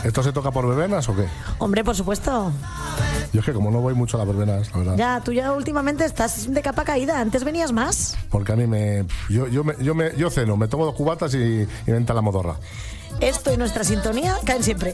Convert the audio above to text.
¿Esto se toca por verbenas o qué? Hombre, por supuesto. Yo es que como no voy mucho a las verbenas, la verdad. Ya, tú ya últimamente estás de capa caída. Antes venías más. Porque a mí yo ceno, me tomo 2 cubatas y me entra la modorra. Esto y nuestra sintonía caen siempre.